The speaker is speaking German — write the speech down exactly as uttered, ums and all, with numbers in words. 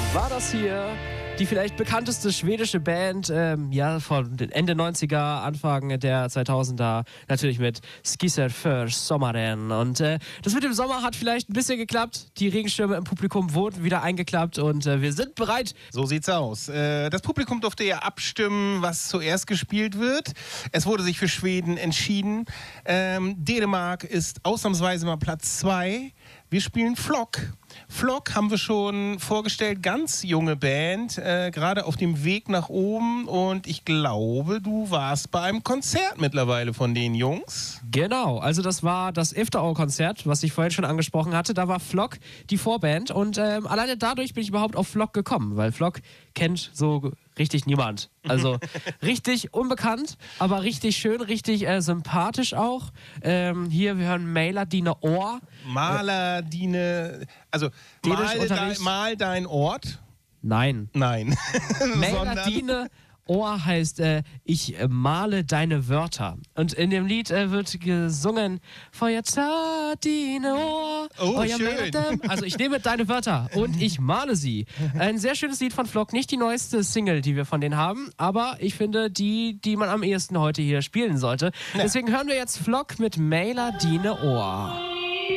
war das hier die vielleicht bekannteste schwedische Band, ähm, ja, von den Ende neunziger, Anfang der zweitausender, natürlich mit Skisser für Sommaren. Und äh, das mit dem Sommer hat vielleicht ein bisschen geklappt. Die Regenschirme im Publikum wurden wieder eingeklappt und äh, wir sind bereit. So sieht's aus. Äh, das Publikum durfte ja abstimmen, was zuerst gespielt wird. Es wurde sich für Schweden entschieden. Ähm, Dänemark ist ausnahmsweise mal Platz zwei. Wir spielen Flock. Flock haben wir schon vorgestellt, ganz junge Band, äh, gerade auf dem Weg nach oben, und ich glaube, du warst bei einem Konzert mittlerweile von den Jungs. Genau, also das war das After-Hour-Konzert, was ich vorhin schon angesprochen hatte. Da war Flock die Vorband und ähm, alleine dadurch bin ich überhaupt auf Flock gekommen, weil Flock kennt so richtig niemand. Also richtig unbekannt, aber richtig schön, richtig äh, sympathisch auch. Ähm, hier, wir hören Mailer Dine Ohr. Maler Dine, also mal, dein, mal dein Ort. Nein. Nein. Mailer Dine Ohr heißt, äh, ich äh, male deine Wörter. Und in dem Lied äh, wird gesungen, Feuer zart dine Ohr. Oh, schön. Also ich nehme deine Wörter und ich male sie. Ein sehr schönes Lied von Flock, nicht die neueste Single, die wir von denen haben, aber ich finde die, die man am ehesten heute hier spielen sollte. Deswegen hören wir jetzt Flock mit Mailer dine Ohr.